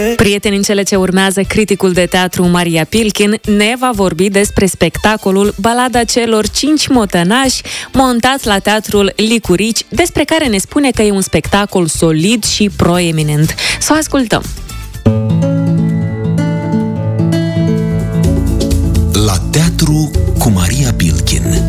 Prieteni, în cele ce urmează, criticul de teatru Maria Pilkin ne va vorbi despre spectacolul Balada celor 5 motănași, montat la teatrul Licurici, despre care ne spune că e un spectacol solid și proeminent. Să o ascultăm! La teatru cu Maria Pilkin.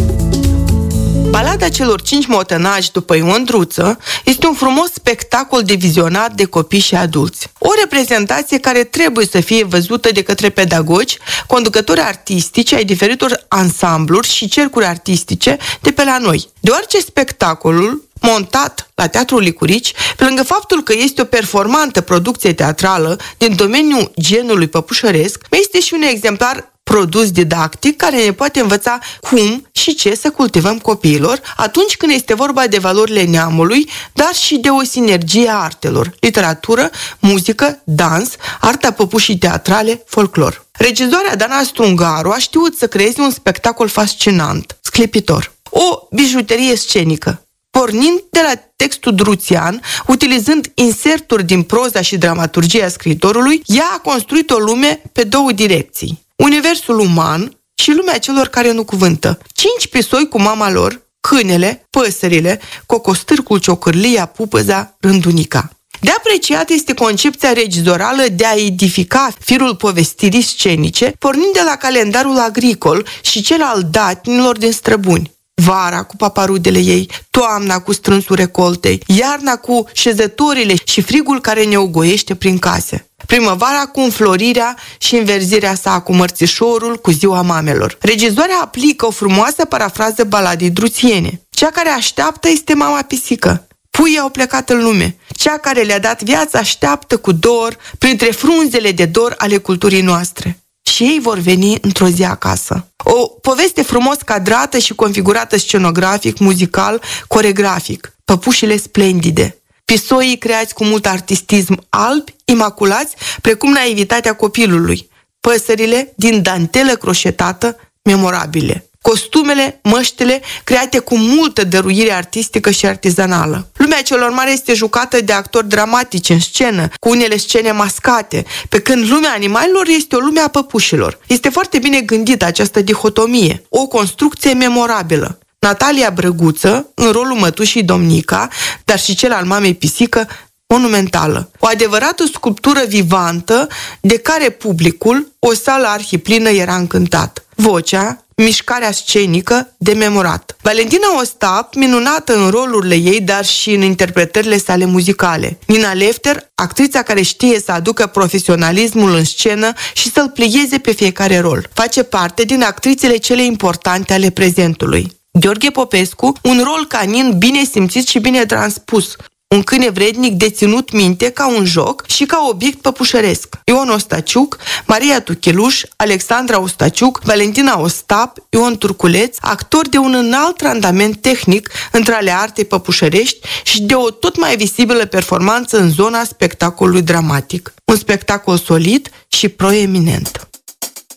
Balada celor 5 motănași după Ion Druță este un frumos spectacol de vizionat de copii și adulți. O reprezentație care trebuie să fie văzută de către pedagogi, conducători artistici ai diferitor ansambluri și cercuri artistice de pe la noi. Deoarece spectacolul montat la Teatrul Licurici, pe lângă faptul că este o performantă producție teatrală din domeniul genului păpușăresc, este și un exemplar produs didactic care ne poate învăța cum și ce să cultivăm copiilor atunci când este vorba de valorile neamului, dar și de o sinergie a artelor, literatură, muzică, dans, arta păpușii teatrale, folclor. Regizoarea Dana Strungaru a știut să creeze un spectacol fascinant, sclipitor, o bijuterie scenică. Pornind de la textul druțian, utilizând inserturi din proza și dramaturgia scriitorului, ea a construit o lume pe două direcții. Universul uman și lumea celor care nu cuvântă. 5 pisoi cu mama lor, câinele, păsările, cocostârcul, ciocârlia, pupăza, rândunica. De apreciat este concepția regizorală de a edifica firul povestirii scenice, pornind de la calendarul agricol și cel al datinilor din străbuni. Vara cu paparudele ei, toamna cu strânsul recoltei, iarna cu șezătorile și frigul care ne ogoiește prin case. Primăvara cu înflorirea și înverzirea sa, cu mărțișorul, cu ziua mamelor. Regizoarea aplică o frumoasă parafrază baladei druțiene. Cea care așteaptă este mama pisică. Puii au plecat în lume. Cea care le-a dat viața așteaptă cu dor printre frunzele de dor ale culturii noastre. Și ei vor veni într-o zi acasă. O poveste frumos cadrată și configurată scenografic, muzical, coregrafic. Păpușile splendide. Pisoii creați cu mult artistism, albi, imaculați, precum naivitatea copilului. Păsările din dantelă croșetată, memorabile. Costumele, măștile, create cu multă dăruire artistică și artizanală. Lumea celor mari este jucată de actori dramatici în scenă, cu unele scene mascate, pe când lumea animalelor este o lume a păpușilor. Este foarte bine gândită această dihotomie, o construcție memorabilă. Natalia Brăguță, în rolul mătușii Domnica, dar și cel al mamei pisică, monumentală. O adevărată sculptură vivantă de care publicul, o sală arhiplină, era încântat. Vocea, mișcarea scenică, de memorat. Valentina Ostap, minunată în rolurile ei, dar și în interpretările sale muzicale. Nina Lefter, actrița care știe să aducă profesionalismul în scenă și să-l plieze pe fiecare rol. Face parte din actrițele cele importante ale prezentului. Gheorghe Popescu, un rol canin bine simțit și bine transpus, un câine vrednic deținut minte ca un joc și ca obiect păpușăresc. Ion Ostaciuc, Maria Tucheluș, Alexandra Ostaciuc, Valentina Ostap, Ion Turculeț, actori de un înalt randament tehnic între ale artei păpușărești și de o tot mai vizibilă performanță în zona spectacolului dramatic. Un spectacol solid și proeminent.